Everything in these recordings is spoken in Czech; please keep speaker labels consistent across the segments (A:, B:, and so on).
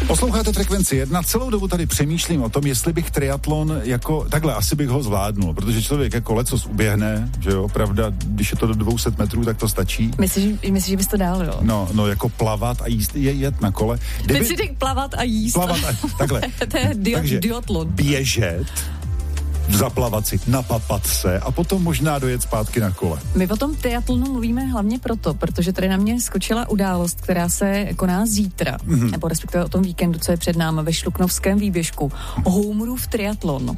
A: Posloucháte Frekvenci 1, celou dobu tady přemýšlím o tom, jestli bych triatlon takhle, asi bych ho zvládnul, protože člověk jako lecos uběhne, že jo, pravda, když je to do 200 metrů, tak to stačí.
B: Myslíš, že bys to dál, jo?
A: No, jako plavat a jíst, jet na kole.
B: Teď si řekl plavat a jíst.
A: Takhle.
B: To je duatlon.
A: Běžet, zaplavat si, napapat se a potom možná dojet zpátky na kole.
B: My o tom triatlonu mluvíme hlavně protože tady na mě skočila událost, která se koná zítra, nebo respektive o tom víkendu, co je před námi ve Šluknovském výběžku. Homerův triatlon.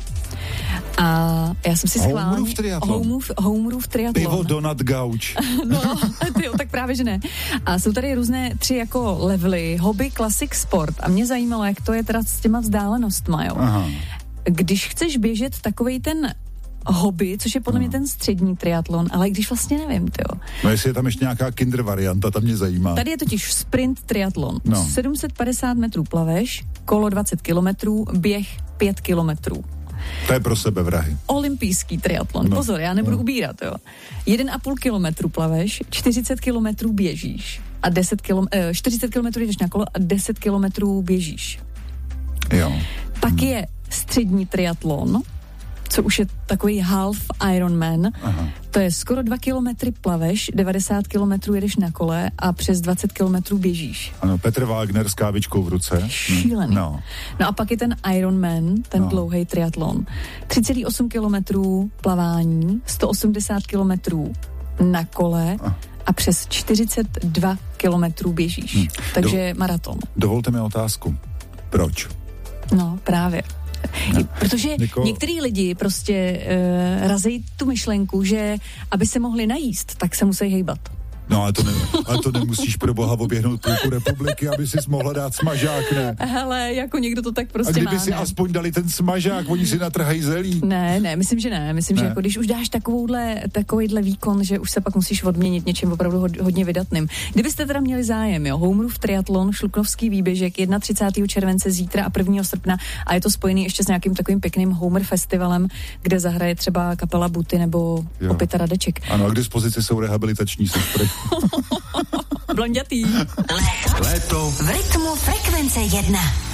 B: A já jsem si schválně... Homerův triatlon.
A: Pivo, donut, gauč.
B: No, tyjo, tak právě, že ne. A jsou tady různé 3 jako levely, hobby, classic, sport. A mě zajímalo, jak to je teda s těma vzdálenostma, jo. Aha. Když chceš běžet takovej ten hobby, což je podle mě ten střední triatlon, ale když vlastně nevím, tyjo.
A: No jestli je tam ještě nějaká kinder varianta, ta mě zajímá.
B: Tady je totiž sprint triatlon. 750 metrů plaveš, kolo 20 kilometrů, běh 5 kilometrů.
A: To je pro sebe vrahy.
B: Olympijský triatlon. Pozor, já nebudu ubírat, jo. 1,5 kilometru plaveš, 40 kilometrů běžíš a 40 kilometrů jdeš na kolo a 10 kilometrů běžíš.
A: Jo.
B: Pak je střední triatlon, co už je takový half Ironman. Aha. To je skoro 2 kilometry plaveš, 90 kilometrů jedeš na kole a přes 20 kilometrů běžíš.
A: Ano, Petr Wagner s kávičkou v ruce.
B: Šílený. No a pak je ten Ironman, ten dlouhý triatlon. 3,8 kilometrů plavání, 180 kilometrů na kole a přes 42 kilometrů běžíš. Takže maraton.
A: Dovolte mi otázku. Proč?
B: No, právě. Protože některý lidi prostě razejí tu myšlenku, že aby se mohli najíst, tak se musí hejbat.
A: No, ale to nemusíš pro boha oběhnout půlku republiky, aby si mohla dát smažák, ne?
B: Hele, jako někdo to tak prostě má.
A: A kdyby si aspoň dali ten smažák, oni si natrhají zelí.
B: Ne, myslím, že ne. Myslím, že jako když už dáš takovýhle výkon, že už se pak musíš odměnit něčím opravdu hodně vydatným. Kdybyste teda měli zájem, jo, Homerův triatlon, Šluknovský výběžek, 31. července, zítra a 1. srpna a je to spojený ještě s nějakým takovým pěkným Homer festivalem, kde zahraje třeba kapela Buty nebo Opěta Radeček.
A: Ano, a k dispozici jsou rehabilitační sestry.
B: Blondětý.
C: Léto v rytmu Frekvence 1.